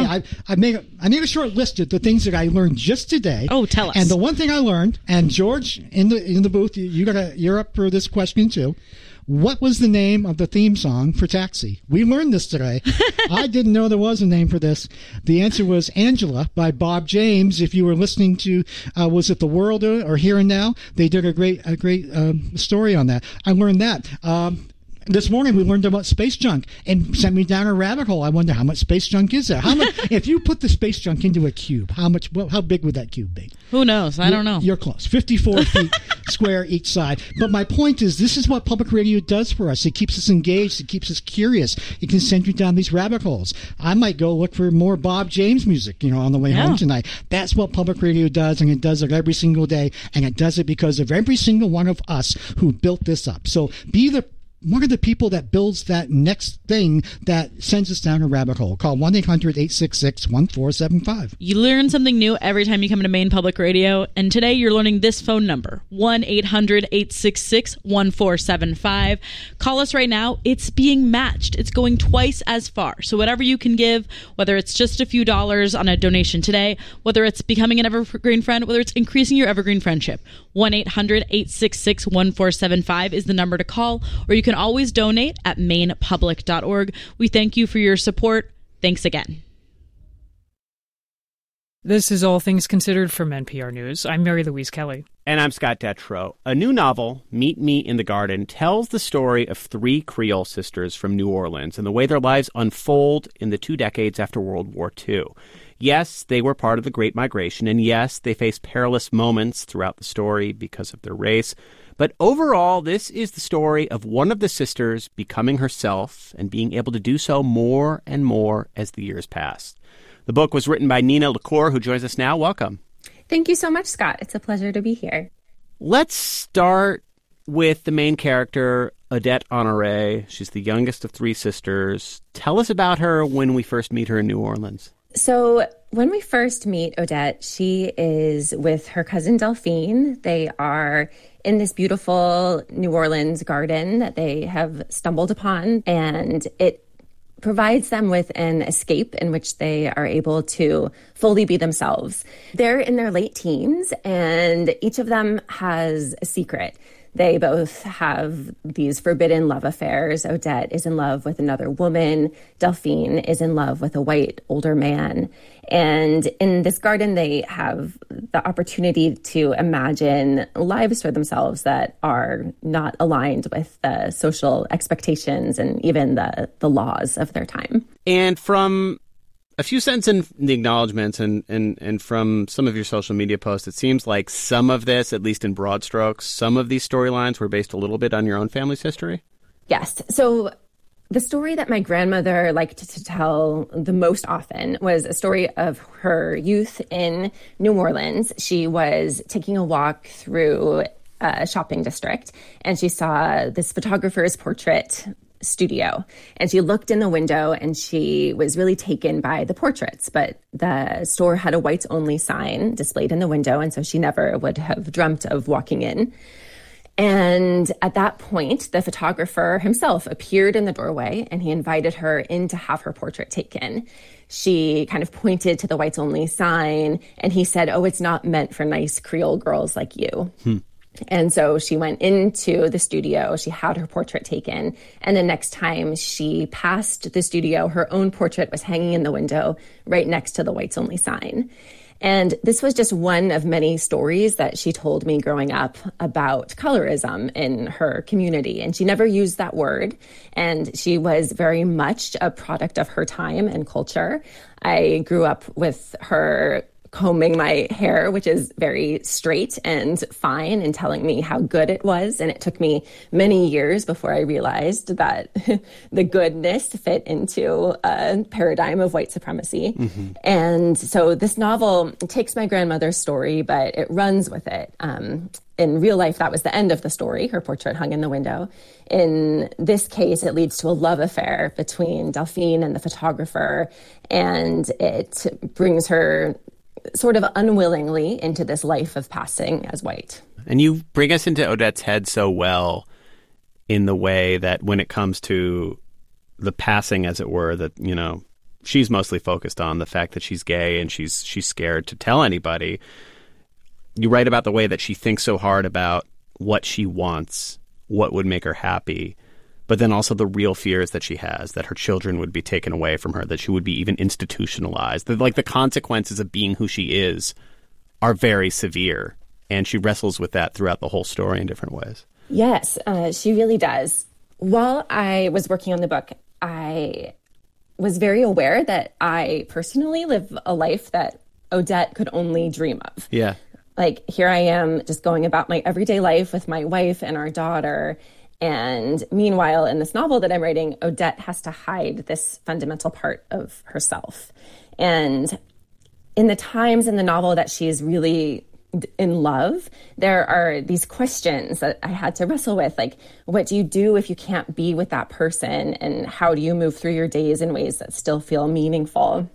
I made a short list of the things that I learned just today. Oh, tell us. And the one thing I learned, and George in the booth, you're up for this question too. What was the name of the theme song for Taxi? We learned this today. I didn't know there was a name for this. The answer was Angela by Bob James. If you were listening to, was it The World or Here and Now? They did a great story on that. I learned that. This morning we learned about space junk and sent me down a rabbit hole. I wonder how much space junk is there. How much? If you put the space junk into a cube, how big would that cube be? Who knows? I don't know. You're close. 54 feet square each side. But my point is, this is what public radio does for us. It keeps us engaged. It keeps us curious. It can send you down these rabbit holes. I might go look for more Bob James music, on the way home tonight. That's what public radio does, and it does it every single day. And it does it because of every single one of us who built this up. So be one of the people that builds that next thing that sends us down a rabbit hole. Call 1-800-866-1475. You learn something new every time you come to Maine Public Radio, and today you're learning this phone number, 1-800-866-1475. Call us right now. It's being matched. It's going twice as far. So whatever you can give, whether it's just a few dollars on a donation today, whether it's becoming an Evergreen friend, whether it's increasing your Evergreen friendship, 1-800-866-1475 is the number to call, or you can always donate at mainepublic.org. We thank you for your support. Thanks again. This is All Things Considered from NPR News. I'm Mary Louise Kelly. And I'm Scott Detrow. A new novel, Meet Me in the Garden, tells the story of three Creole sisters from New Orleans and the way their lives unfold in the 2 decades after World War II. Yes, they were part of the Great Migration, and yes, they faced perilous moments throughout the story because of their race. But overall, this is the story of one of the sisters becoming herself and being able to do so more and more as the years passed. The book was written by Nina LaCour, who joins us now. Welcome. Thank you so much, Scott. It's a pleasure to be here. Let's start with the main character, Odette Honoré. She's the youngest of 3 sisters. Tell us about her when we first meet her in New Orleans. So when we first meet Odette, she is with her cousin Delphine. They are in this beautiful New Orleans garden that they have stumbled upon, and it provides them with an escape in which they are able to fully be themselves. They're in their late teens, and each of them has a secret. They both have these forbidden love affairs. Odette is in love with another woman. Delphine is in love with a white, older man. And in this garden, they have the opportunity to imagine lives for themselves that are not aligned with the social expectations and even the laws of their time. And from a few sentences in the acknowledgments and from some of your social media posts, it seems like some of this, at least in broad strokes, some of these storylines were based a little bit on your own family's history? Yes. So the story that my grandmother liked to tell the most often was a story of her youth in New Orleans. She was taking a walk through a shopping district, and she saw this photographer's portrait studio. And she looked in the window and she was really taken by the portraits, but the store had a whites only sign displayed in the window. And so she never would have dreamt of walking in. And at that point, the photographer himself appeared in the doorway and he invited her in to have her portrait taken. She kind of pointed to the whites only sign and he said, "Oh, it's not meant for nice Creole girls like you." And so she went into the studio, she had her portrait taken, and the next time she passed the studio, her own portrait was hanging in the window right next to the whites only sign. And this was just one of many stories that she told me growing up about colorism in her community. And she never used that word. And she was very much a product of her time and culture. I grew up with her combing my hair, which is very straight and fine, and telling me how good it was. And it took me many years before I realized that the goodness fit into a paradigm of white supremacy. Mm-hmm. And so this novel takes my grandmother's story, but it runs with it. In real life, that was the end of the story. Her portrait hung in the window. In this case, it leads to a love affair between Delphine and the photographer, and it brings her sort of unwillingly into this life of passing as white. And you bring us into Odette's head so well in the way that when it comes to the passing, as it were, that, she's mostly focused on the fact that she's gay and she's scared to tell anybody. You write about the way that she thinks so hard about what she wants, what would make her happy, but then also the real fears that she has, that her children would be taken away from her, that she would be even institutionalized. That, like, the consequences of being who she is are very severe, and she wrestles with that throughout the whole story in different ways. Yes, she really does. While I was working on the book, I was very aware that I personally live a life that Odette could only dream of. Yeah. Like, here I am just going about my everyday life with my wife and our daughter. And meanwhile, in this novel that I'm writing, Odette has to hide this fundamental part of herself. And in the times in the novel that she's really in love, there are these questions that I had to wrestle with, like, what do you do if you can't be with that person? And how do you move through your days in ways that still feel meaningful?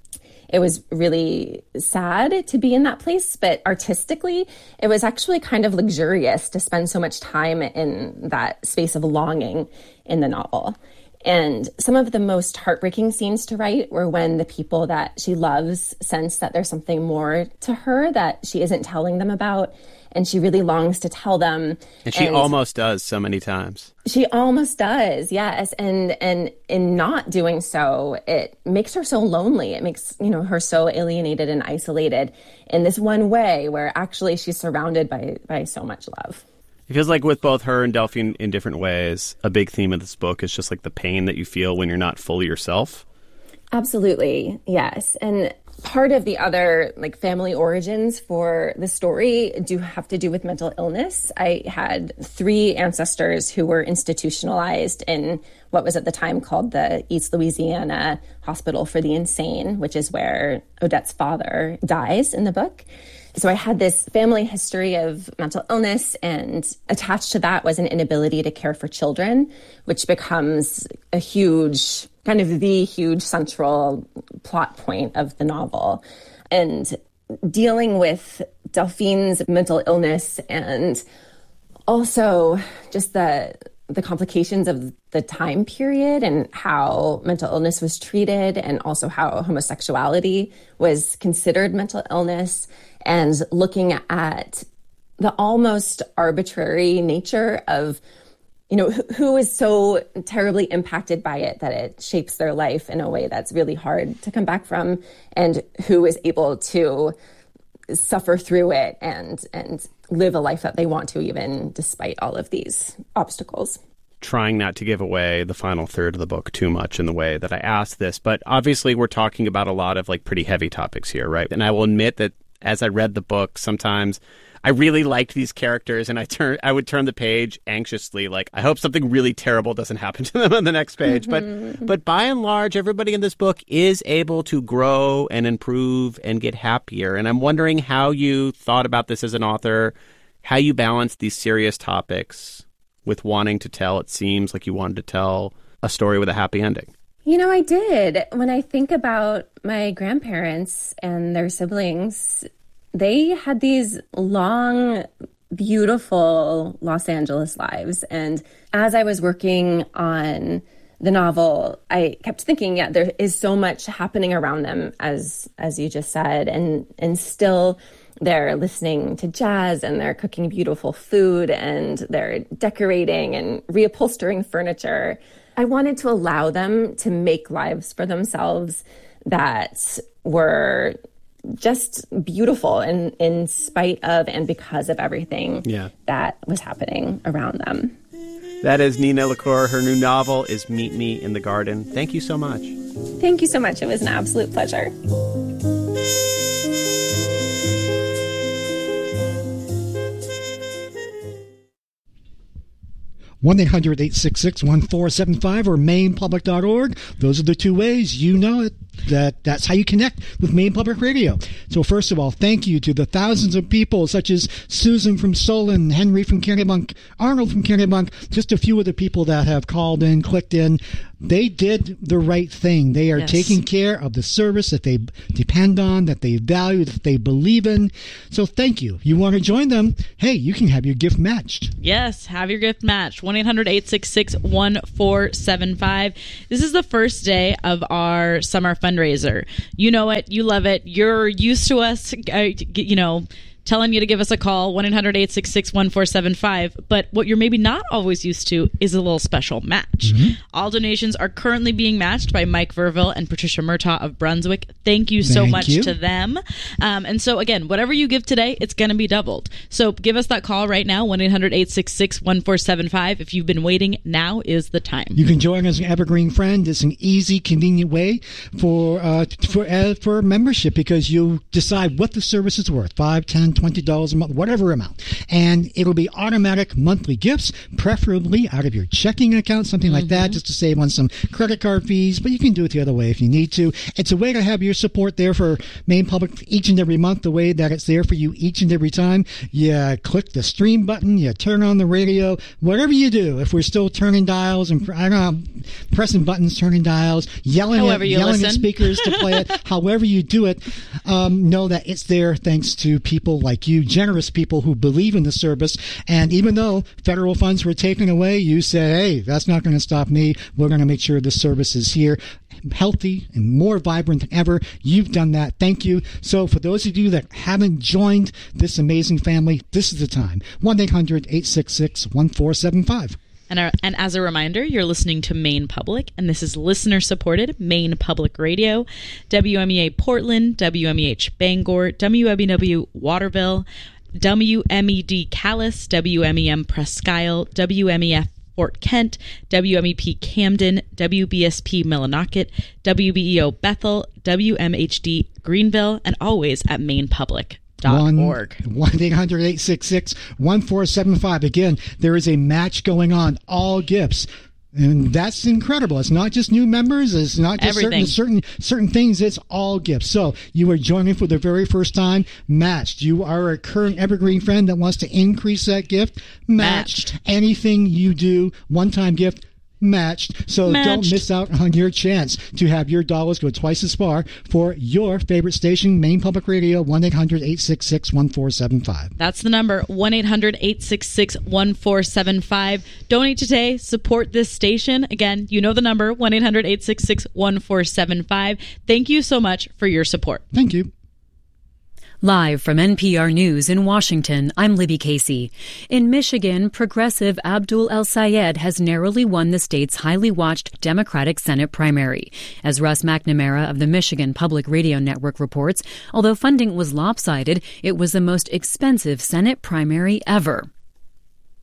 It was really sad to be in that place, but artistically, it was actually kind of luxurious to spend so much time in that space of longing in the novel. And some of the most heartbreaking scenes to write were when the people that she loves sense that there's something more to her that she isn't telling them about, and she really longs to tell them. And she almost does so many times. She almost does, yes. And in not doing so, it makes her so lonely. It makes, her so alienated and isolated in this one way where actually she's surrounded by so much love. It feels like with both her and Delphine in different ways, a big theme of this book is just like the pain that you feel when you're not fully yourself. Absolutely, yes. And part of the other family origins for the story do have to do with mental illness. I had 3 ancestors who were institutionalized in what was at the time called the East Louisiana Hospital for the Insane, which is where Odette's father dies in the book. So I had this family history of mental illness, and attached to that was an inability to care for children, which becomes a huge, kind of the huge central plot point of the novel. And dealing with Delphine's mental illness and also just the complications of the time period and how mental illness was treated, and also how homosexuality was considered mental illness, and looking at the almost arbitrary nature of, who is so terribly impacted by it that it shapes their life in a way that's really hard to come back from, and who is able to suffer through it and live a life that they want to, even despite all of these obstacles. Trying not to give away the final third of the book too much in the way that I asked this, but obviously we're talking about a lot of pretty heavy topics here, right? And I will admit that as I read the book, sometimes I really liked these characters, and I would turn the page anxiously, I hope something really terrible doesn't happen to them on the next page. But by and large, everybody in this book is able to grow and improve and get happier. And I'm wondering how you thought about this as an author, how you balance these serious topics with wanting to tell, it seems like you wanted to tell a story with a happy ending. I did. When I think about my grandparents and their siblings, they had these long, beautiful Los Angeles lives. And as I was working on the novel, I kept thinking, there is so much happening around them, as you just said, and still they're listening to jazz, and they're cooking beautiful food, and they're decorating and reupholstering furniture. I wanted to allow them to make lives for themselves that were just beautiful in spite of and because of everything that was happening around them. That is Nina LaCour. Her new novel is Meet Me in the Garden. Thank you so much. Thank you so much. It was an absolute pleasure. 1-800-866-1475 or mainepublic.org. Those are the 2 ways. You know it. That's how you connect with Maine Public Radio. So first of all, thank you to the thousands of people such as Susan from Solon, Henry from Kennebunk, Arnold from Kennebunk, just a few of the people that have called in, clicked in. They did the right thing. They are taking care of the service that they depend on, that they value, that they believe in. So thank you. You want to join them? Hey, you can have your gift matched. Yes, have your gift matched. 1-800-866-1475. This is the first day of our summer fundraiser. You know it. You love it. You're used to us, telling you to give us a call, 1-800-866-1475. But what you're maybe not always used to is a little special match. All donations are currently being matched by Mike Verville and Patricia Murtaugh of Brunswick. Thank you so much to them. And so, again, whatever you give today, it's going to be doubled. So give us that call right now, 1-800-866-1475. If you've been waiting, now is the time. You can join as an Evergreen friend. It's an easy, convenient way for membership, because you decide what the service is worth, $5, $10, $20 a month, whatever amount. And it'll be automatic monthly gifts, preferably out of your checking account, something like that, just to save on some credit card fees. But you can do it the other way if you need to. It's a way to have your support there for Maine Public each and every month, the way that it's there for you each and every time. You click the stream button, you turn on the radio, whatever you do. If we're still turning dials and pressing buttons, turning dials, yelling at speakers to play it, however you do it, know that it's there thanks to people like you, generous people who believe in the service. And even though federal funds were taken away, you said, hey, that's not going to stop me. We're going to make sure the service is here, healthy and more vibrant than ever. You've done that. Thank you. So for those of you that haven't joined this amazing family, this is the time. 1-800-866-1475. And as a reminder, you're listening to Maine Public, and this is listener-supported Maine Public Radio, WMEA Portland, WMEH Bangor, WMEW Waterville, WMED Calais, WMEM Presque Isle, WMEF Fort Kent, WMEP Camden, WBSP Millinocket, WBEO Bethel, WMHD Greenville, and always at mainpublic.org. 1-800-866-1475. Again, there is a match going on. All gifts. And that's incredible. It's not just new members. It's not just certain things. It's all gifts. So you are joining for the very first time. Matched. You are a current Evergreen friend that wants to increase that gift. Matched. Anything you do, one-time gift, matched. So don't miss out on your chance to have your dollars go twice as far for your favorite station, Maine Public Radio, 1-800-866-1475. That's the number, 1-800-866-1475. Donate today. Support this station. Again, you know the number, 1-800-866-1475. Thank you so much for your support. Thank you. Live from NPR News in Washington, I'm Libby Casey. In Michigan, progressive Abdul El-Sayed has narrowly won the state's highly watched Democratic Senate primary. As Russ McNamara of the Michigan Public Radio Network reports, although funding was lopsided, it was the most expensive Senate primary ever.